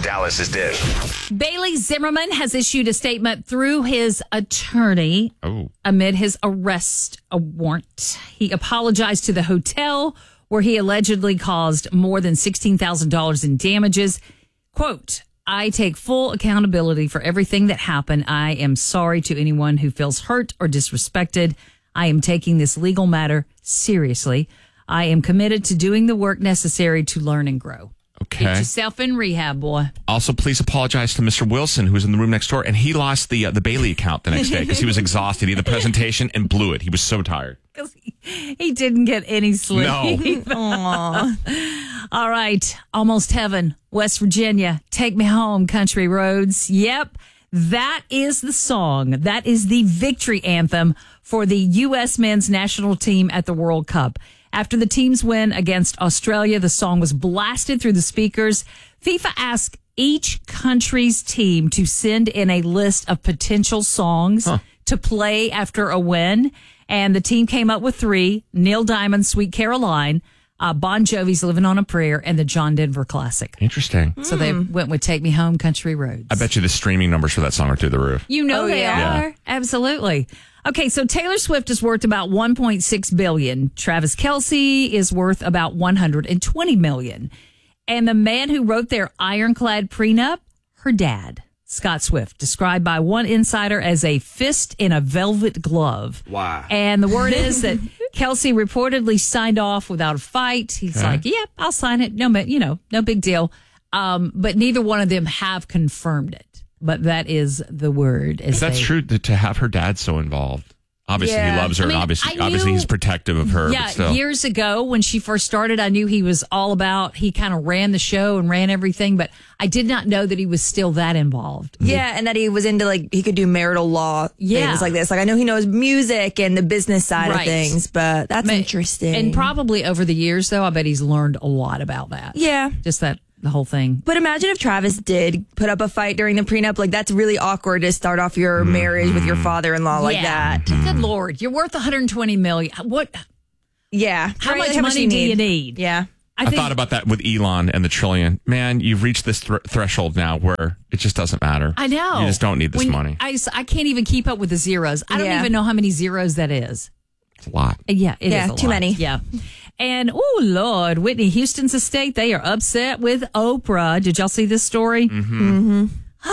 Dallas's Dish. Bailey Zimmerman has issued a statement through his attorney amid his arrest warrant. He apologized to the hotel where he allegedly caused more than $16,000 in damages. Quote, I take full accountability for everything that happened. I am sorry to anyone who feels hurt or disrespected. I am taking this legal matter seriously. I am committed to doing the work necessary to learn and grow. Okay. Get yourself in rehab, boy. Also, please apologize to Mr. Wilson, who was in the room next door, and he lost the Bailey account the next day because he was exhausted. He had the presentation and blew it. He was so tired. He didn't get any sleep. No. All right. Almost Heaven, West Virginia. Take Me Home, Country Roads. Yep. That is the song. That is the victory anthem for the U.S. men's national team at the World Cup. After the team's win against Australia, the song was blasted through the speakers. FIFA asked each country's team to send in a list of potential songs to play after a win. And the team came up with 3, Neil Diamond's Sweet Caroline, Bon Jovi's Living on a Prayer, and the John Denver Classic. Interesting. So they went with Take Me Home, Country Roads. I bet you the streaming numbers for that song are through the roof. You know they are. Yeah. Absolutely. Okay, so Taylor Swift is worth about $1.6 billion. Travis Kelce is worth about $120 million. And the man who wrote their ironclad prenup, her dad, Scott Swift, described by one insider as a fist in a velvet glove. Wow. And the word is that Kelce reportedly signed off without a fight. He's like, yep, I'll sign it. No, no big deal. But neither one of them have confirmed it. But that is the word. That's true, to have her dad so involved. Obviously, he loves her, and obviously he's protective of her. Yeah, but still. Years ago when she first started, I knew he was all about, he kind of ran the show and ran everything, but I did not know that he was still that involved. Yeah, and that he was into, he could do marital law things like this. I know he knows music and the business side of things, but that's interesting. And probably over the years, though, I bet he's learned a lot about that. Yeah. Just the whole thing. But imagine if Travis did put up a fight during the prenup. That's really awkward to start off your marriage with your father-in-law like that. Good Lord. You're worth $120 million. What? Yeah. How much money do you need? Yeah. I thought about that with Elon and the trillion. Man, you've reached this threshold now where it just doesn't matter. I know. You just don't need this money. I can't even keep up with the zeros. I don't even know how many zeros that is. It's a lot. Yeah, it is a lot. Too many. Yeah. And, oh, Lord, Whitney Houston's estate, they are upset with Oprah. Did y'all see this story? Mm-hmm.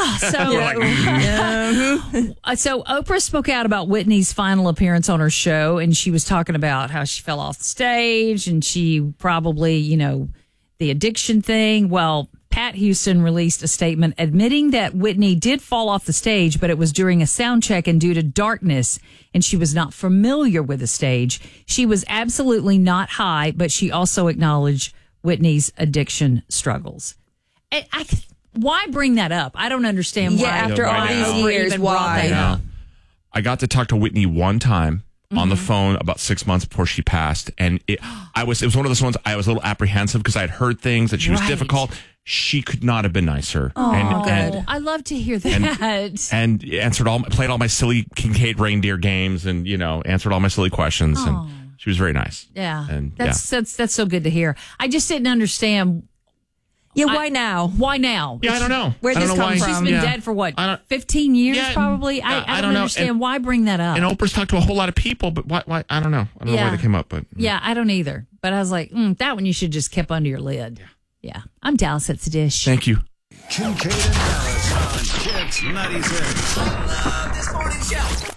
So Oprah spoke out about Whitney's final appearance on her show, and she was talking about how she fell off the stage, and she probably, the addiction thing. Well, Pat Houston released a statement admitting that Whitney did fall off the stage, but it was during a sound check and due to darkness, and she was not familiar with the stage. She was absolutely not high, but she also acknowledged Whitney's addiction struggles. Why bring that up? I don't understand why. Yeah, after all these years, why? I got to talk to Whitney one time on the phone about 6 months before she passed, and it was one of those ones I was a little apprehensive because I had heard things that she was difficult. She could not have been nicer. Oh, good. I love to hear that. And played all my silly Kincaid reindeer games, and answered all my silly questions, and she was very nice. Yeah, and that's so good to hear. I just didn't understand. Yeah, why now? Why now? Yeah, I don't know. Where'd this come from? She's been dead for what, 15 years probably? I don't understand. And why bring that up? And Oprah's talked to a whole lot of people, but why? I don't know. I don't know why they came up. But yeah, I don't either. But I was like, that one you should just keep under your lid. Yeah. I'm Dallas at the Dish. Thank you. Kincaid and Dallas on Kicks 96. This morning show.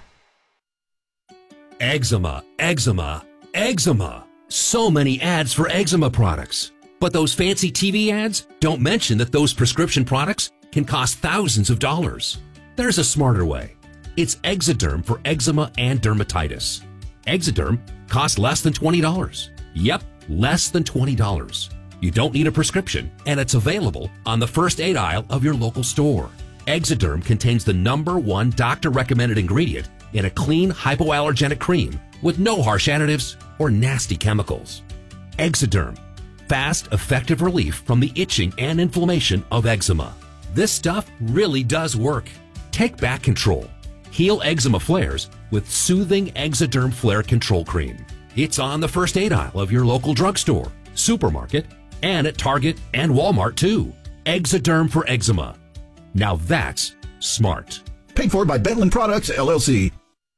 Eczema, eczema, eczema. So many ads for eczema products. But those fancy TV ads don't mention that those prescription products can cost thousands of dollars. There's a smarter way. It's Exoderm for eczema and dermatitis. Exoderm costs less than $20. Yep, less than $20. You don't need a prescription, and it's available on the first aid aisle of your local store. Exoderm contains the #1 doctor-recommended ingredient in a clean, hypoallergenic cream with no harsh additives or nasty chemicals. Exoderm. Fast, effective relief from the itching and inflammation of eczema. This stuff really does work. Take back control. Heal eczema flares with soothing Exoderm Flare Control Cream. It's on the first aid aisle of your local drugstore, supermarket, and at Target and Walmart too. Exoderm for eczema. Now that's smart. Paid for by Bentland Products, LLC.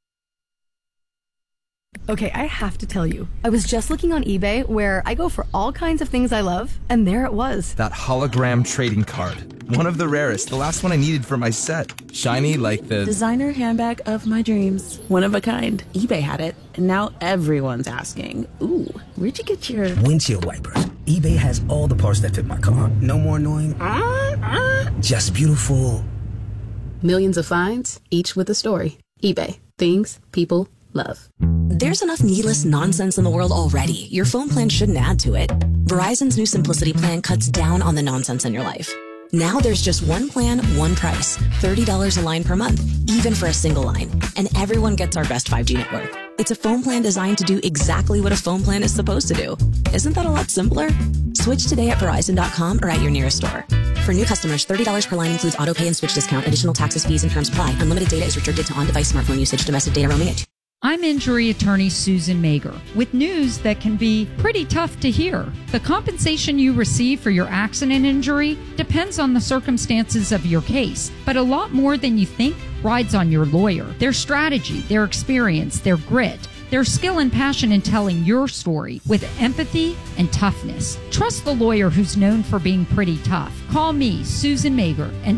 Okay, I have to tell you, I was just looking on eBay where I go for all kinds of things I love, and there it was. That hologram trading card. One of the rarest, the last one I needed for my set. Shiny like the designer handbag of my dreams. One of a kind. eBay had it, and now everyone's asking, ooh, where'd you get your windshield wipers? eBay has all the parts that fit my car. No more annoying. Just beautiful. Millions of finds, each with a story. eBay. Things people love. There's enough needless nonsense in the world already. Your phone plan shouldn't add to it. Verizon's new Simplicity plan cuts down on the nonsense in your life. Now there's just one plan, one price. $30 a line per month, even for a single line. And everyone gets our best 5G network. It's a phone plan designed to do exactly what a phone plan is supposed to do. Isn't that a lot simpler? Switch today at Verizon.com or at your nearest store. For new customers, $30 per line includes auto pay and switch discount. Additional taxes, fees, and terms apply. Unlimited data is restricted to on-device smartphone usage. Domestic data roaming at I'm injury attorney Susan Mager with news that can be pretty tough to hear. The compensation you receive for your accident injury depends on the circumstances of your case, but a lot more than you think rides on your lawyer, their strategy, their experience, their grit, their skill and passion in telling your story with empathy and toughness. Trust the lawyer who's known for being pretty tough. Call me, Susan Mager, at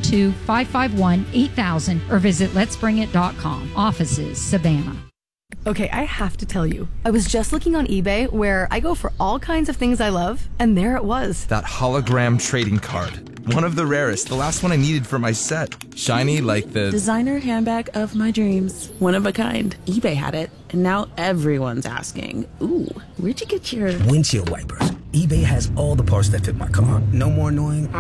912-551-8000 or visit letsbringit.com. Offices, Savannah. Okay, I have to tell you, I was just looking on eBay where I go for all kinds of things I love, and there it was. That hologram trading card. One of the rarest, the last one I needed for my set. Shiny like the designer handbag of my dreams. One of a kind. eBay had it, and now everyone's asking, ooh, where'd you get your windshield wipers? eBay has all the parts that fit my car. No more annoying.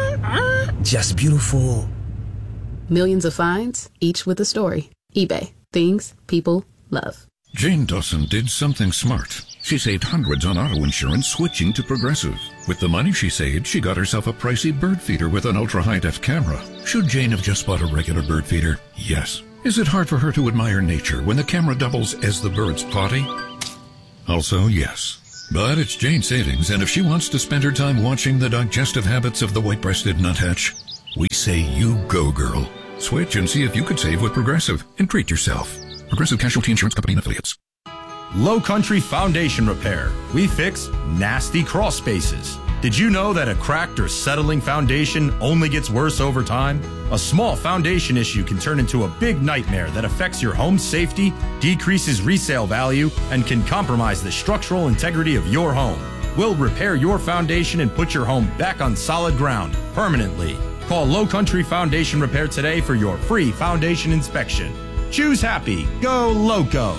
Just beautiful. Millions of finds, each with a story. eBay. Things people love. Jane Dawson did something smart. She saved hundreds on auto insurance switching to Progressive. With the money she saved, she got herself a pricey bird feeder with an ultra-high-def camera. Should Jane have just bought a regular bird feeder? Yes. Is it hard for her to admire nature when the camera doubles as the bird's potty? Also, yes. But it's Jane's savings, and if she wants to spend her time watching the digestive habits of the white-breasted nuthatch, we say you go, girl. Switch and see if you could save with Progressive and treat yourself. Progressive Casualty Insurance Company and Affiliates. Low Country Foundation Repair. We fix nasty crawl spaces. Did you know that a cracked or settling foundation only gets worse over time? A small foundation issue can turn into a big nightmare that affects your home's safety, decreases resale value, and can compromise the structural integrity of your home. We'll repair your foundation and put your home back on solid ground permanently. Call Low Country Foundation Repair today for your free foundation inspection. Choose happy. Go Loco.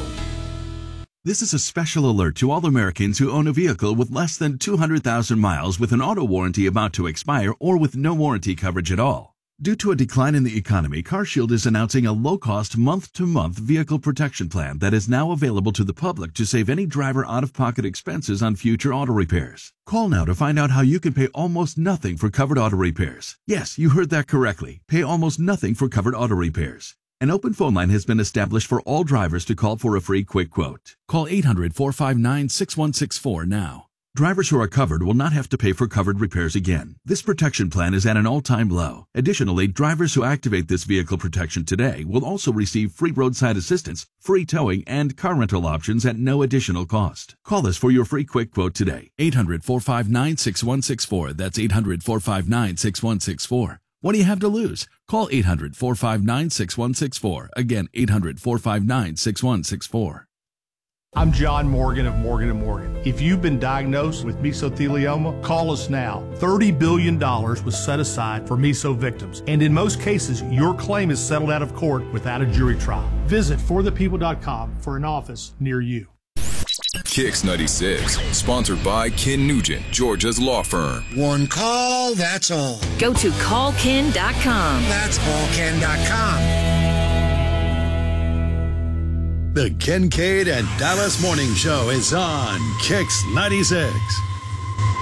This is a special alert to all Americans who own a vehicle with less than 200,000 miles with an auto warranty about to expire or with no warranty coverage at all. Due to a decline in the economy, CarShield is announcing a low-cost month-to-month vehicle protection plan that is now available to the public to save any driver out-of-pocket expenses on future auto repairs. Call now to find out how you can pay almost nothing for covered auto repairs. Yes, you heard that correctly. Pay almost nothing for covered auto repairs. An open phone line has been established for all drivers to call for a free quick quote. Call 800-459-6164 now. Drivers who are covered will not have to pay for covered repairs again. This protection plan is at an all-time low. Additionally, drivers who activate this vehicle protection today will also receive free roadside assistance, free towing, and car rental options at no additional cost. Call us for your free quick quote today. 800-459-6164. That's 800-459-6164. What do you have to lose? Call 800-459-6164. Again, 800-459-6164. I'm John Morgan of Morgan & Morgan. If you've been diagnosed with mesothelioma, call us now. $30 billion was set aside for meso victims, and in most cases, your claim is settled out of court without a jury trial. Visit forthepeople.com for an office near you. Kicks 96, sponsored by Ken Nugent, Georgia's law firm. One call, that's all. Go to callken.com. That's callken.com. The Kincaid and Dallas Morning Show is on Kicks 96.